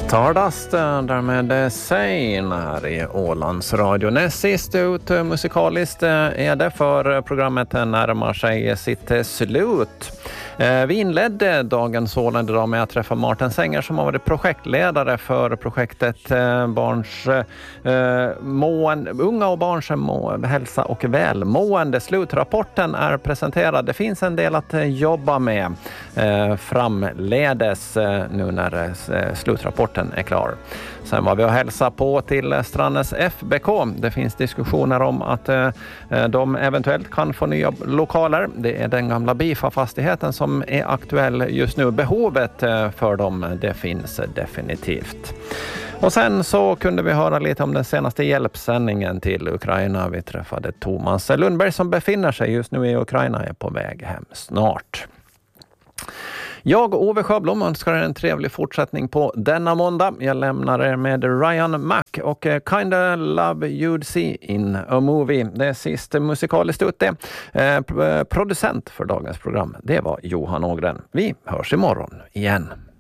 Stardust, därmed Sein här i Ålands Radio. Näst sist ut musikaliskt är det, för programmet närmar sig sitt slut. Vi inledde dagens Åland idag med att träffa Martin Sänger som har varit projektledare för projektet Unga och barns hälsa och välmående. Slutrapporten är presenterad. Det finns en del att jobba med framledes nu när slutrapporten är klar. Sen var vi och hälsa på till Strandnäs FBK. Det finns diskussioner om att de eventuellt kan få nya lokaler. Det är den gamla Bifa-fastigheten som är aktuell just nu. Behovet för dem, det finns definitivt. Och sen så kunde vi höra lite om den senaste hjälpsändningen till Ukraina. Vi träffade Thomas Lundberg som befinner sig just nu i Ukraina, är på väg hem snart. Jag, Ove Sjöblom, önskar en trevlig fortsättning på denna måndag. Jag lämnar er med Ryan Mack och Kinda Love You'd See in a Movie. Det är sist musikaliskt ut det. Producent för dagens program, det var Johan Ågren. Vi hörs imorgon igen.